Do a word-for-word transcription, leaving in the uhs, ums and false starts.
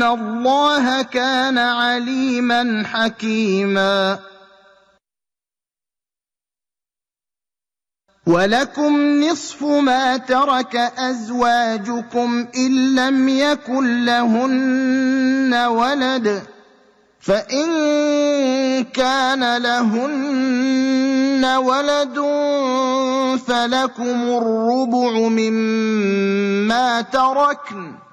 اللَّهَ كَانَ عَلِيمًا حَكِيمًا. وَلَكُمْ نِصْفُ مَا تَرَكَ أَزْوَاجُكُمْ إِن لَّمْ يَكُن لَّهُنَّ وَلَدٌ ۚ فَإِن كَانَ لَهُنَّ وَلَدٌ فَلَكُمُ الرُّبُعُ مِمَّا تَرَكْنَ ۚ